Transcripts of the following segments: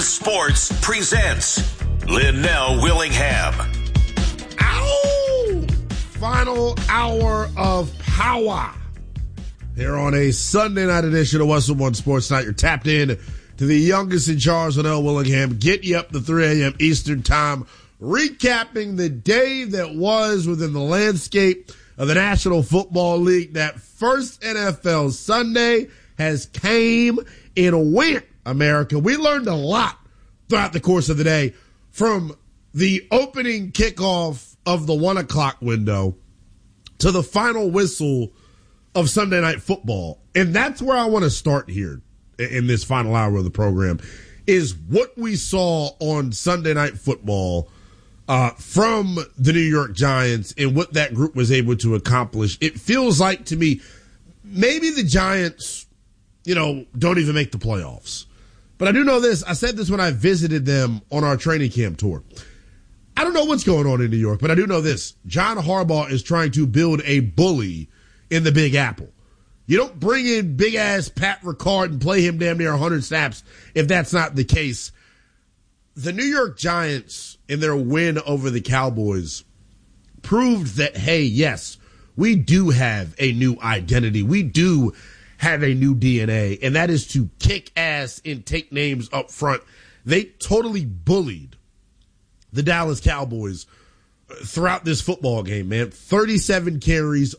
Sports presents Linnell Willingham. Ow! Final hour of power here on a Sunday night edition of Westwood One Sports Night. You're tapped in to the youngest in charge, Linnell Willingham, getting you up to 3 a.m. Eastern Time, recapping the day that was within the landscape of the National Football League. That first NFL Sunday has came and went, America. We learned a lot throughout the course of the day, from the opening kickoff of the 1 o'clock window to the final whistle of Sunday Night Football. And that's where I want to start here in this final hour of the program, is what we saw on Sunday Night Football from the New York Giants and what that group was able to accomplish. It feels like to me, maybe the Giants, don't even make the playoffs. But I do know this. I said this when I visited them on our training camp tour. I don't know what's going on in New York, but I do know this. John Harbaugh is trying to build a bully in the Big Apple. You don't bring in big-ass Pat Ricard and play him damn near 100 snaps if that's not the case. The New York Giants, in their win over the Cowboys, proved that, hey, yes, we do have a new identity. We do have a new DNA, and that is to kick ass and take names up front. They totally bullied the Dallas Cowboys throughout this football game, man. 37 carries,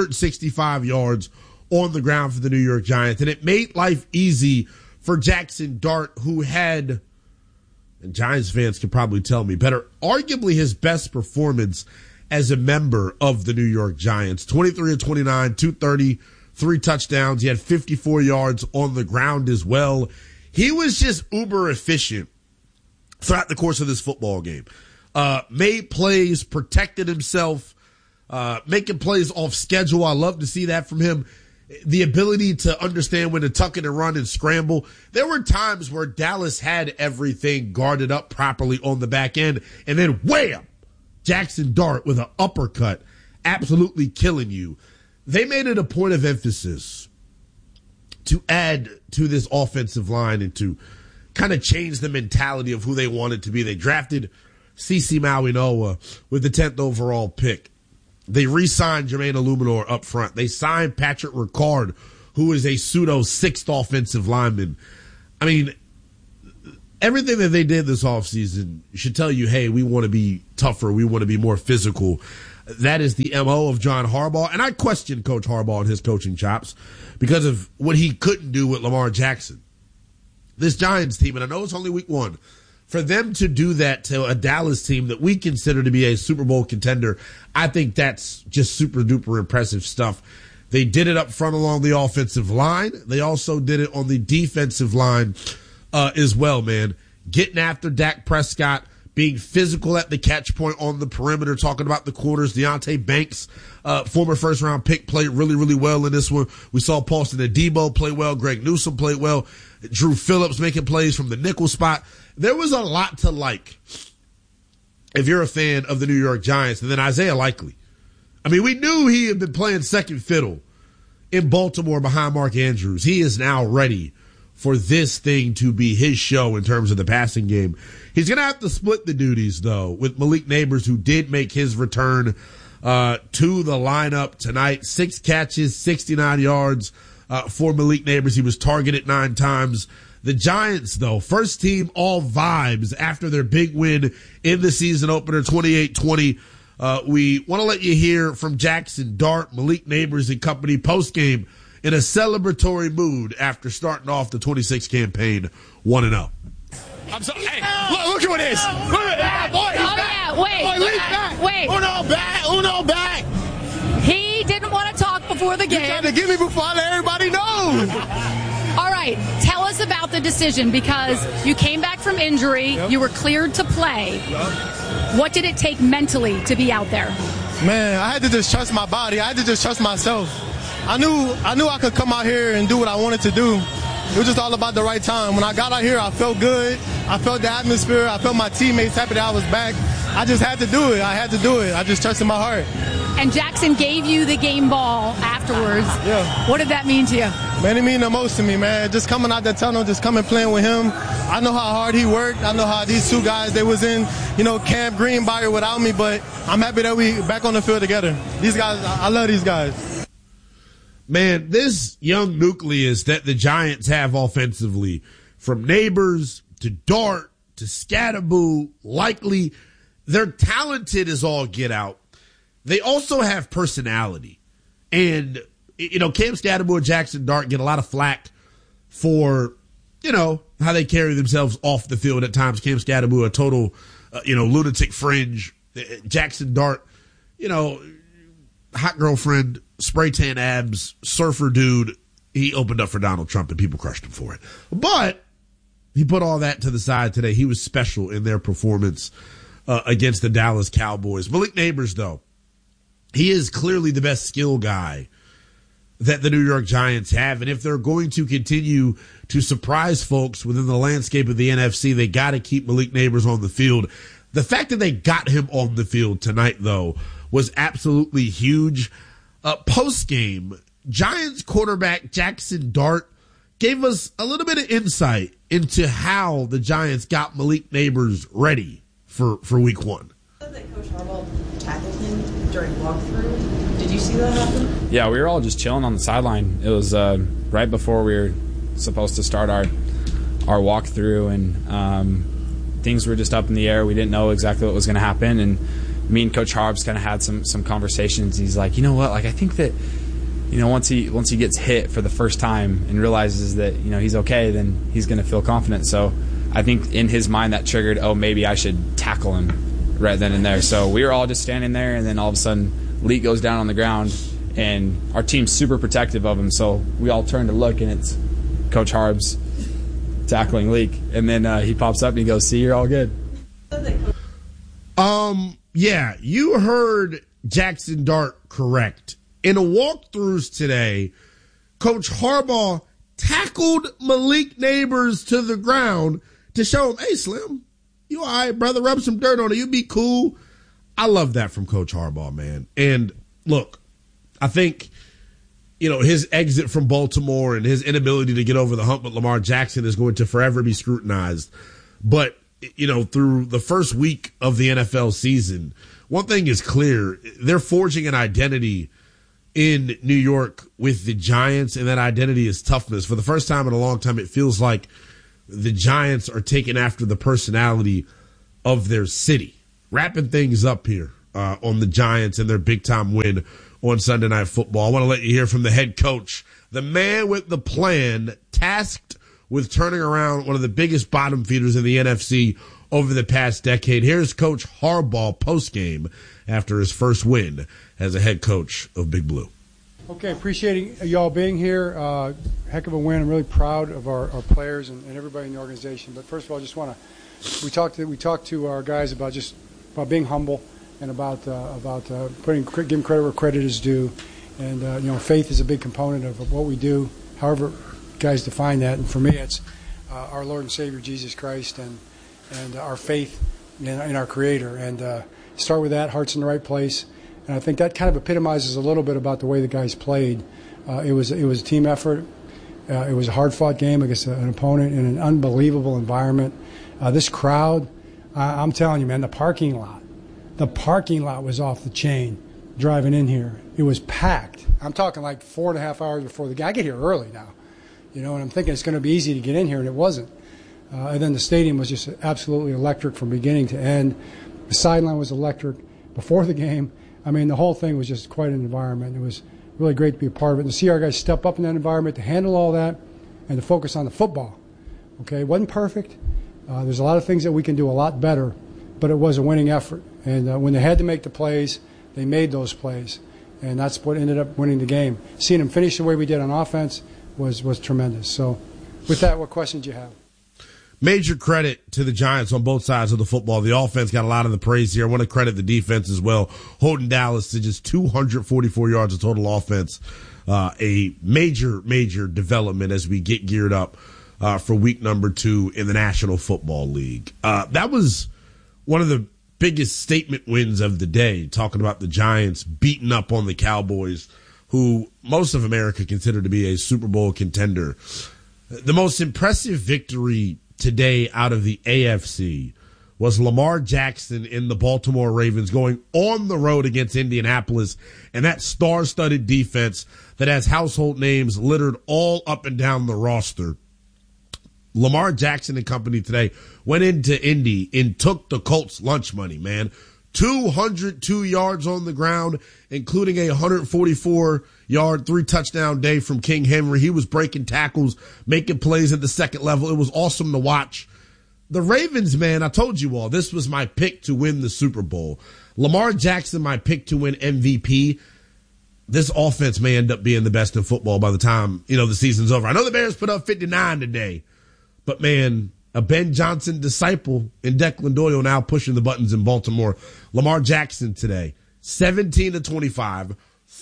165 yards on the ground for the New York Giants, and it made life easy for Jackson Dart, who had, and Giants fans can probably tell me better, arguably his best performance as a member of the New York Giants. 23 of 29, 230, 3 touchdowns. He had 54 yards on the ground as well. He was just uber efficient throughout the course of this football game. Made plays, protected himself, making plays off schedule. I love to see that from him. The ability to understand when to tuck it and run and scramble. There were times where Dallas had everything guarded up properly on the back end, and then wham! Jackson Dart with an uppercut, absolutely killing you. They made it a point of emphasis to add to this offensive line and to kind of change the mentality of who they wanted to be. They drafted CeCe Mauigoa with the 10th overall pick. They re-signed Jermaine Illuminor up front. They signed Patrick Ricard, who is a pseudo 6th offensive lineman. I mean, everything that they did this offseason should tell you, hey, we want to be tougher. We want to be more physical. That is the MO of John Harbaugh. And I question Coach Harbaugh and his coaching chops because of what he couldn't do with Lamar Jackson. This Giants team, and I know it's only week 1, for them to do that to a Dallas team that we consider to be a Super Bowl contender, I think that's just super duper impressive stuff. They did it up front along the offensive line. They also did it on the defensive line as well, man. Getting after Dak Prescott, being physical at the catch point on the perimeter, talking about the corners. Deonte Banks, former first-round pick, played really, really well in this one. We saw Paulson Adebo play well. Greg Newsome played well. Drew Phillips making plays from the nickel spot. There was a lot to like if you're a fan of the New York Giants. And then Isaiah Likely. I mean, we knew he had been playing second fiddle in Baltimore behind Mark Andrews. He is now ready for this thing to be his show in terms of the passing game. He's going to have to split the duties, though, with Malik Nabers, who did make his return to the lineup tonight. 6 catches, 69 yards for Malik Nabers. He was targeted 9 times. The Giants, though, first team all vibes after their big win in the season opener, 28-20. We want to let you hear from Jackson Dart, Malik Nabers, and company postgame in a celebratory mood after starting off the 26 campaign 1-0. I'm sorry. Hey, look who it is. Look at that. Boy, he's back. Wait. Uno back. He didn't want to talk before the game. You tried to get me before I let everybody know. All right, tell us about the decision, because you came back from injury. Yep. You were cleared to play. Yep. What did it take mentally to be out there? Man, I had to just trust my body. I had to just trust myself. I knew I could come out here and do what I wanted to do. It was just all about the right time. When I got out here, I felt good. I felt the atmosphere. I felt my teammates happy that I was back. I just had to do it. I just trusted my heart. And Jackson gave you the game ball afterwards. Yeah. What did that mean to you? Man, it mean the most to me, man. Just coming out that tunnel, just coming playing with him. I know how hard he worked. I know how these two guys, they was in, Camp Greenbrier without me, but I'm happy that we back on the field together. These guys, I love these guys. Man, this young nucleus that the Giants have offensively, from Neighbors to Dart to Scatterboo, Likely, they're talented as all get out. They also have personality. And, Cam Scatterboo and Jackson Dart get a lot of flack for, how they carry themselves off the field at times. Cam Scatterboo, a total, lunatic fringe. Jackson Dart, hot girlfriend, spray tan abs, surfer dude. He opened up for Donald Trump and people crushed him for it. But he put all that to the side today. He was special in their performance against the Dallas Cowboys. Malik Neighbors, though, he is clearly the best skill guy that the New York Giants have. And if they're going to continue to surprise folks within the landscape of the NFC, they got to keep Malik Neighbors on the field. The fact that they got him on the field tonight, though, was absolutely huge. Post-game, Giants quarterback Jackson Dart gave us a little bit of insight into how the Giants got Malik Neighbors ready for week one. That Coach Harbaugh tackled him during walkthrough. Did you see that happen? Yeah, we were all just chilling on the sideline. It was right before we were supposed to start our walkthrough, and things were just up in the air. We didn't know exactly what was going to happen, and me and Coach Harbs kind of had some conversations. He's like, I think that once he gets hit for the first time and realizes that he's okay, then he's going to feel confident. So I think in his mind that triggered, maybe I should tackle him right then and there. So we were all just standing there, and then all of a sudden Leak goes down on the ground, and our team's super protective of him. So we all turn to look, and it's Coach Harbs tackling Leak, and then he pops up and he goes, "See, you're all good." Yeah, you heard Jackson Dart correct. In the walkthroughs today, Coach Harbaugh tackled Malik Neighbors to the ground to show him, "Hey, Slim, you all right, brother? Rub some dirt on it. You be cool." I love that from Coach Harbaugh, man. And look, I think, his exit from Baltimore and his inability to get over the hump with Lamar Jackson is going to forever be scrutinized. But, through the first week of the NFL season, one thing is clear. They're forging an identity in New York with the Giants, and that identity is toughness. For the first time in a long time, it feels like the Giants are taking after the personality of their city. Wrapping things up here on the Giants and their big-time win on Sunday Night Football. I want to let you hear from the head coach, the man with the plan, tasked with turning around one of the biggest bottom feeders in the NFC over the past decade. Here's Coach Harbaugh post-game after his first win as a head coach of Big Blue. Okay, appreciating y'all being here. Heck of a win. I'm really proud of our players and everybody in the organization. But first of all, I just want to we talked to our guys about being humble and about giving credit where credit is due. And faith is a big component of what we do. However, guys define that, and for me, it's our Lord and Savior Jesus Christ and our faith in our Creator. And start with that. Heart's in the right place. And I think that kind of epitomizes a little bit about the way the guys played. It was a team effort. It was a hard-fought game against an opponent in an unbelievable environment. This crowd, I'm telling you, man, the parking lot was off the chain driving in here. It was packed. I'm talking like 4.5 hours before the game. I get here early now, and I'm thinking it's going to be easy to get in here, and it wasn't. And then the stadium was just absolutely electric from beginning to end. The sideline was electric before the game. I mean, the whole thing was just quite an environment. It was really great to be a part of it and to see our guys step up in that environment, to handle all that, and to focus on the football. Okay, it wasn't perfect. There's a lot of things that we can do a lot better, but it was a winning effort. And when they had to make the plays, they made those plays. And that's what ended up winning the game. Seeing them finish the way we did on offense was tremendous. So with that, what questions do you have? Major credit to the Giants on both sides of the football. The offense got a lot of the praise here. I want to credit the defense as well, holding Dallas to just 244 yards of total offense. A major development as we get geared up for week number 2 in the National Football League. That was one of the biggest statement wins of the day, talking about the Giants beating up on the Cowboys, who most of America considered to be a Super Bowl contender. The most impressive victory today out of the AFC was Lamar Jackson in the Baltimore Ravens going on the road against Indianapolis, and that star-studded defense that has household names littered all up and down the roster. Lamar Jackson and company today went into Indy and took the Colts lunch money, man. 202 yards on the ground, including a 144-yard, 3-touchdown day from King Henry. He was breaking tackles, making plays at the second level. It was awesome to watch. The Ravens, man, I told you all, this was my pick to win the Super Bowl. Lamar Jackson, my pick to win MVP. This offense may end up being the best in football by the time, the season's over. I know the Bears put up 59 today, but man, a Ben Johnson disciple in Declan Doyle now pushing the buttons in Baltimore. Lamar Jackson today, 17-25,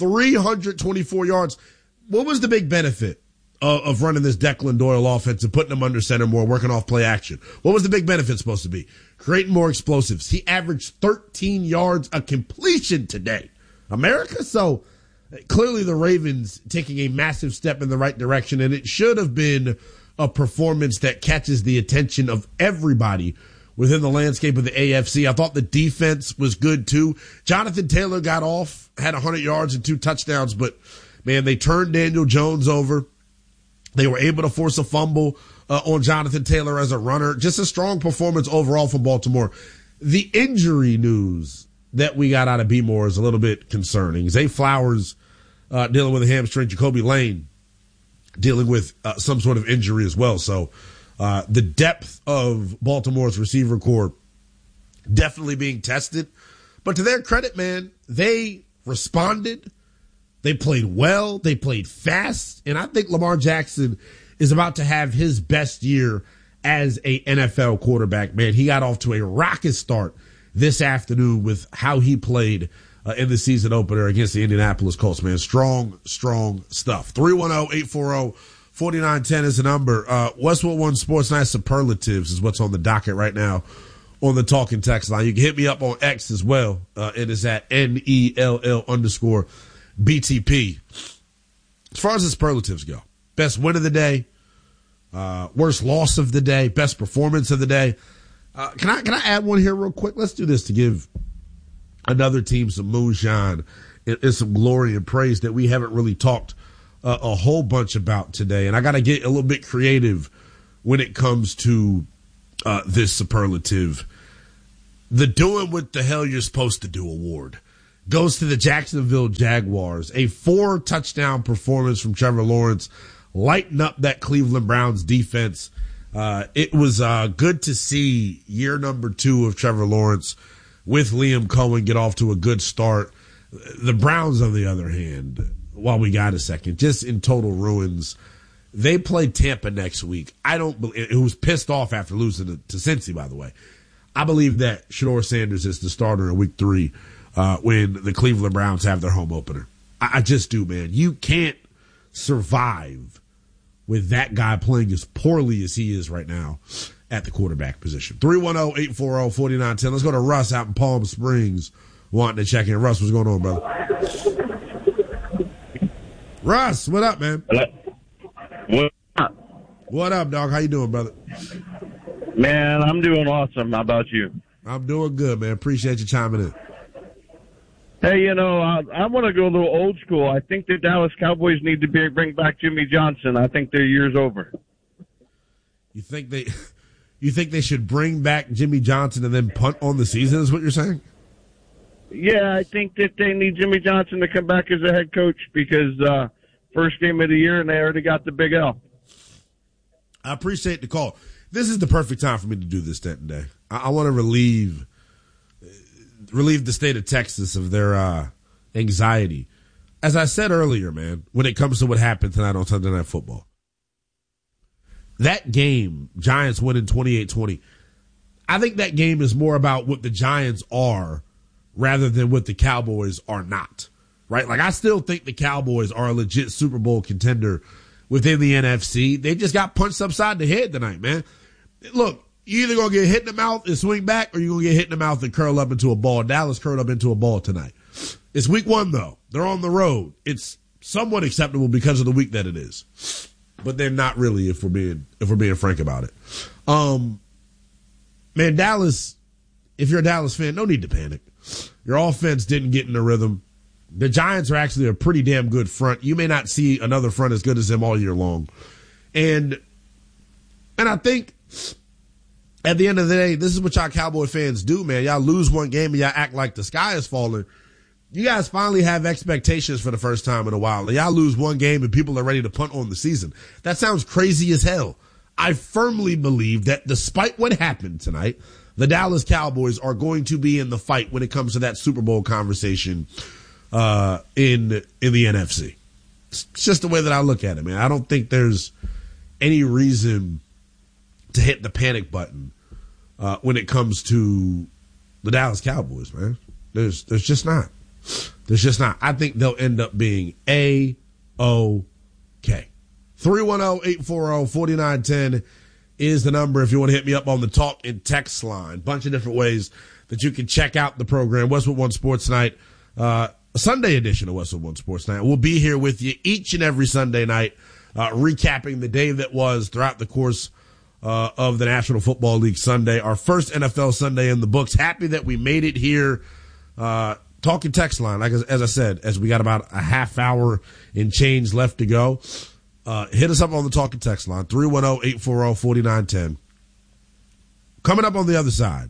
324 yards. What was the big benefit of running this Declan Doyle offense and putting him under center more, working off play action? What was the big benefit supposed to be? Creating more explosives. He averaged 13 yards a completion today. America? So clearly the Ravens taking a massive step in the right direction, and it should have been a performance that catches the attention of everybody within the landscape of the AFC. I thought the defense was good too. Jonathan Taylor got off, had 100 yards and 2 touchdowns, but man, they turned Daniel Jones over. They were able to force a fumble on Jonathan Taylor as a runner. Just a strong performance overall from Baltimore. The injury news that we got out of B-Moore is a little bit concerning. Zay Flowers dealing with a hamstring. Jacoby Lane dealing with some sort of injury as well. So the depth of Baltimore's receiver corps definitely being tested. But to their credit, man, they responded. They played well. They played fast. And I think Lamar Jackson is about to have his best year as a NFL quarterback, man. He got off to a rocket start this afternoon with how he played in the season opener against the Indianapolis Colts, man. Strong stuff. 310-840-4910 is the number. Westwood One Sports Night Superlatives is what's on the docket right now on the talking text line. You can hit me up on X as well. It is at NELL_BTP. As far as the superlatives go, best win of the day, worst loss of the day, best performance of the day. Can I add one here real quick? Let's do this to give another team some moonshine and some glory and praise that we haven't really talked a whole bunch about today. And I got to get a little bit creative when it comes to this superlative. The Doing What the Hell You're Supposed to Do award goes to the Jacksonville Jaguars. A 4-touchdown performance from Trevor Lawrence, lighting up that Cleveland Browns defense. It was good to see year number 2 of Trevor Lawrence with Liam Cohen get off to a good start. The Browns, on the other hand, while we got a second, just in total ruins. They play Tampa next week. It was pissed off after losing to Cincy, by the way. I believe that Shedeur Sanders is the starter in week 3 when the Cleveland Browns have their home opener. I just do, man. You can't survive with that guy playing as poorly as he is right now at the quarterback position. 310-840-4910. Let's go to Russ out in Palm Springs wanting to check in. Russ, what's going on, brother? Russ, what up, man? Hello. What up? What up, dog? How you doing, brother? Man, I'm doing awesome. How about you? I'm doing good, man. Appreciate you chiming in. Hey, I want to go a little old school. I think the Dallas Cowboys need to bring back Jimmy Johnson. I think their year's over. You think they should bring back Jimmy Johnson and then punt on the season is what you're saying? Yeah, I think that they need Jimmy Johnson to come back as a head coach because first game of the year and they already got the big L. I appreciate the call. This is the perfect time for me to do this today. I want to relieve the state of Texas of their anxiety. As I said earlier, man, when it comes to what happened tonight on Sunday Night Football, that game, Giants winning 28-20, I think that game is more about what the Giants are rather than what the Cowboys are not, right? Like, I still think the Cowboys are a legit Super Bowl contender within the NFC. They just got punched upside the head tonight, man. Look, you either going to get hit in the mouth and swing back, or you're going to get hit in the mouth and curl up into a ball. Dallas curled up into a ball tonight. It's week 1, though. They're on the road. It's somewhat acceptable because of the week that it is. But they're not really, if we're being frank about it. Man, Dallas, if you're a Dallas fan, no need to panic. Your offense didn't get in the rhythm. The Giants are actually a pretty damn good front. You may not see another front as good as them all year long. And I think at the end of the day, this is what y'all Cowboy fans do, man. Y'all lose one game and y'all act like the sky is falling. You guys finally have expectations for the first time in a while. Y'all lose one game and people are ready to punt on the season. That sounds crazy as hell. I firmly believe that despite what happened tonight, the Dallas Cowboys are going to be in the fight when it comes to that Super Bowl conversation in the NFC. It's just the way that I look at it, man. I don't think there's any reason to hit the panic button when it comes to the Dallas Cowboys, man. There's just not. There's just not. I think they'll end up being A-OK. 310-840-4910 is the number if you want to hit me up on the talk and text line. Bunch of different ways that you can check out the program. Westwood One Sports Night, a Sunday edition of Westwood One Sports Night. We'll be here with you each and every Sunday night, recapping the day that was throughout the course of the National Football League Sunday. Our first NFL Sunday in the books. Happy that we made it here. Talk and text line, like as I said, as we got about a half hour and change left to go. Hit us up on the talk and text line, 310-840-4910. Coming up on the other side,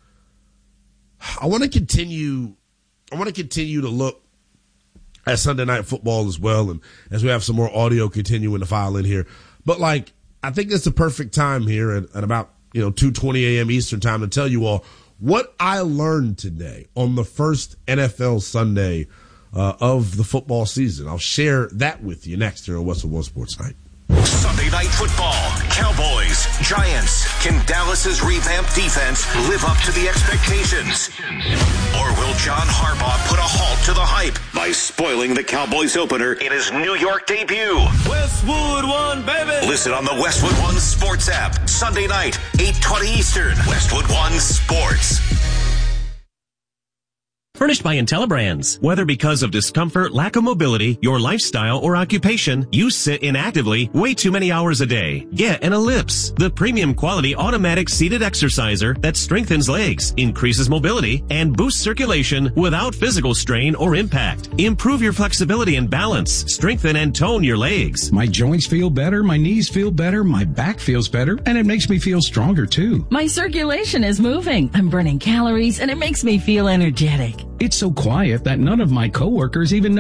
I want to continue to look at Sunday Night Football as well, and as we have some more audio continuing to file in here. But I think it's the perfect time here at about 2:20 a.m. Eastern time to tell you all what I learned today on the first NFL Sunday of the football season. I'll share that with you next here on Westwood One Sports Night. Sunday Night Football, Cowboys, Giants. Can Dallas's revamped defense live up to the expectations? Or will John Harbaugh put a halt to the hype by spoiling the Cowboys opener in his New York debut? Westwood One, baby! Listen on the Westwood One Sports app, Sunday night, 8:20 Eastern. Westwood One Sports. Furnished by IntelliBrands. Whether because of discomfort, lack of mobility, your lifestyle, or occupation, you sit inactively way too many hours a day. Get an Ellipse, the premium quality automatic seated exerciser that strengthens legs, increases mobility, and boosts circulation without physical strain or impact. Improve your flexibility and balance. Strengthen and tone your legs. My joints feel better, my knees feel better, my back feels better, and it makes me feel stronger too. My circulation is moving. I'm burning calories, and it makes me feel energetic. It's so quiet that none of my coworkers even know